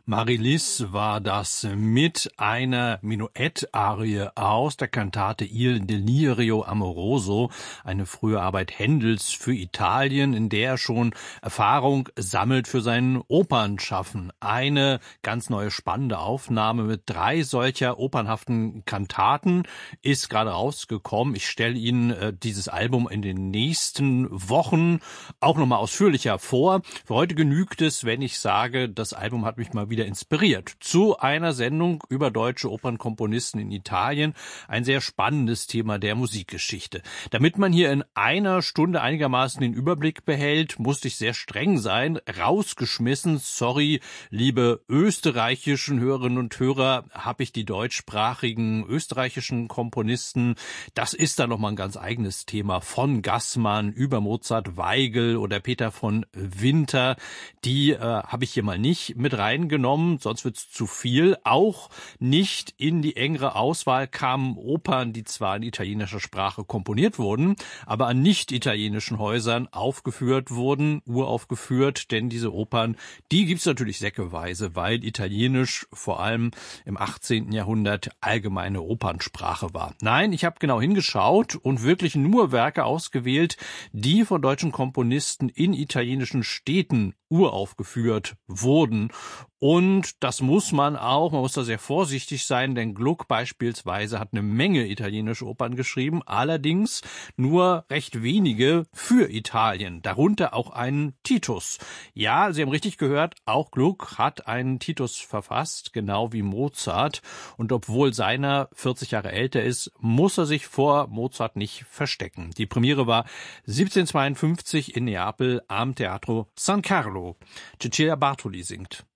Marilis war das mit einer Menuett-Arie aus der Kantate Il Delirio Amoroso, eine frühe Arbeit Händels für Italien, in der er schon Erfahrung sammelt für sein Opernschaffen. Eine ganz neue spannende Aufnahme mit 3 solcher opernhaften Kantaten ist gerade rausgekommen. Ich stelle Ihnen dieses Album in den nächsten Wochen auch nochmal ausführlicher vor. Für heute genügt es, wenn ich sage, das Album hat mich mal wieder inspiriert zu einer Sendung über deutsche Opernkomponisten in Italien. Ein sehr spannendes Thema der Musikgeschichte. Damit man hier in einer Stunde einigermaßen den Überblick behält, musste ich sehr streng sein. Rausgeschmissen, sorry, liebe österreichischen Hörerinnen und Hörer, habe ich die deutschsprachigen österreichischen Komponisten. Das ist dann nochmal ein ganz eigenes Thema. Von Gassmann über Mozart, Weigl oder Peter von Winter. Die habe ich hier mal nicht mit reingenommen, sonst wird's zu viel. Auch nicht in die engere Auswahl kamen Opern, die zwar in italienischer Sprache komponiert wurden, aber an nicht-italienischen Häusern aufgeführt wurden, uraufgeführt, denn diese Opern, die gibt's natürlich säckeweise, weil Italienisch vor allem im 18. Jahrhundert allgemeine Opernsprache war. Nein, ich habe genau hingeschaut und wirklich nur Werke ausgewählt, die von deutschen Komponisten in italienischen Städten uraufgeführt wurden. Und das muss man auch, man muss da sehr vorsichtig sein, denn Gluck beispielsweise hat eine Menge italienische Opern geschrieben, allerdings nur recht wenige für Italien, darunter auch einen Titus. Ja, Sie haben richtig gehört, auch Gluck hat einen Titus verfasst, genau wie Mozart. Und obwohl seiner 40 Jahre älter ist, muss er sich vor Mozart nicht verstecken. Die Premiere war 1752 in Neapel am Teatro San Carlo. Cecilia Bartoli singt.